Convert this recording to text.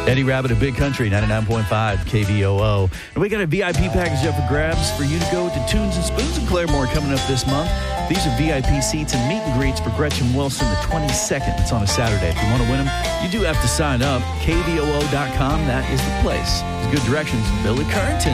Eddie Rabbit of Big Country, 99.5 KVOO. And we got a VIP package up for grabs for you to go to Tunes and Spoons in Claremore coming up this month. These are VIP seats and meet and greets for Gretchen Wilson the 22nd. It's on a Saturday. If you want to win them, you do have to sign up. KVOO.com, that is the place. Good directions, Billy Currington.